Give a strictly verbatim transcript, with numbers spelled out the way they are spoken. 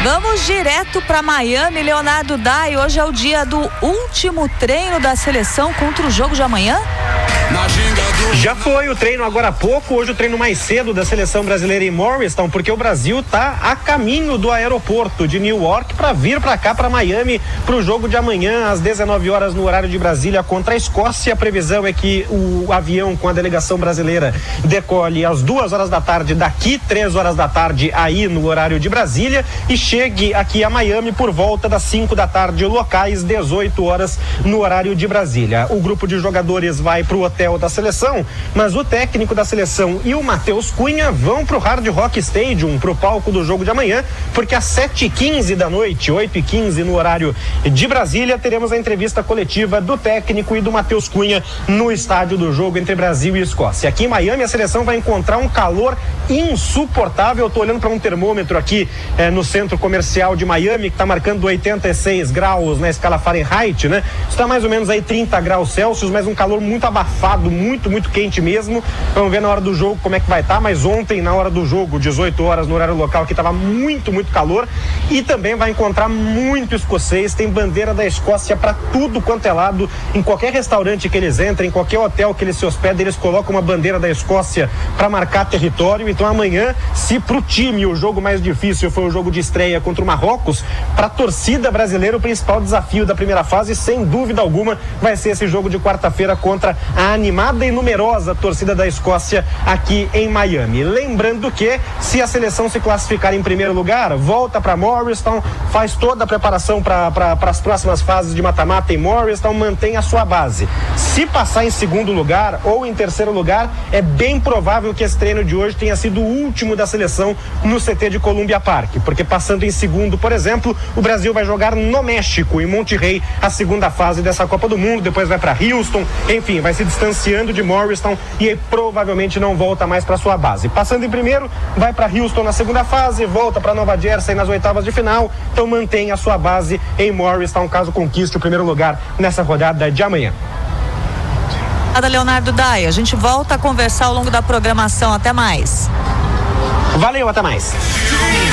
Vamos direto para Miami, Leonardo Dai. Hoje é o dia do último treino da seleção contra o jogo de amanhã? Já foi o treino agora há pouco, hoje o treino mais cedo da seleção brasileira em Morristown, porque o Brasil está a caminho do aeroporto de Newark para vir para cá, para Miami, para o jogo de amanhã às dezenove horas no horário de Brasília contra a Escócia. A previsão é que o avião com a delegação brasileira decole às duas horas da tarde daqui, três horas da tarde aí no horário de Brasília, e chegue aqui a Miami por volta das cinco da tarde locais, dezoito horas no horário de Brasília. O grupo de jogadores vai para o hotel da seleção, mas o técnico da seleção e o Matheus Cunha vão pro Hard Rock Stadium, pro palco do jogo de amanhã, porque às sete e quinze da noite, oito e quinze no horário de Brasília, teremos a entrevista coletiva do técnico e do Matheus Cunha no estádio do jogo entre Brasil e Escócia. Aqui em Miami a seleção vai encontrar um calor insuportável. Eu tô olhando para um termômetro aqui eh, no centro comercial de Miami, que tá marcando oitenta e seis graus na escala Fahrenheit, né? Está mais ou menos aí trinta graus Celsius, mas um calor muito abafado, muito, muito quente mesmo. Vamos ver na hora do jogo como é que vai estar, tá, mas ontem, na hora do jogo, dezoito horas no horário local, aqui tava muito, muito calor, e também vai encontrar muito escocês. Tem bandeira da Escócia para tudo quanto é lado, em qualquer restaurante que eles entrem, em qualquer hotel que eles se hospedem, eles colocam uma bandeira da Escócia para marcar território. Então amanhã, se pro time o jogo mais difícil foi o jogo de estreia contra o Marrocos, para a torcida brasileira o principal desafio da primeira fase, sem dúvida alguma, vai ser esse jogo de quarta-feira contra a animada e numerosa torcida da Escócia aqui em Miami. Lembrando que, se a seleção se classificar em primeiro lugar, volta para Morristown, faz toda a preparação para pra, as próximas fases de mata-mata em Morristown, mantém a sua base. Se passar em segundo lugar ou em terceiro lugar, é bem provável que esse treino de hoje tenha sido o último da seleção no C T de Columbia Park, porque passando em segundo, por exemplo, o Brasil vai jogar no México, em Monterrey, a segunda fase dessa Copa do Mundo, depois vai para Houston, enfim, vai se distanciando de Morristown e aí provavelmente não volta mais para sua base. Passando em primeiro, vai para Houston na segunda fase, volta para Nova Jersey nas oitavas de final, então mantém a sua base em Morristown caso conquiste o primeiro lugar nessa rodada de amanhã. Obrigada, Leonardo Dai. A gente volta a conversar ao longo da programação. Até mais. Valeu, até mais.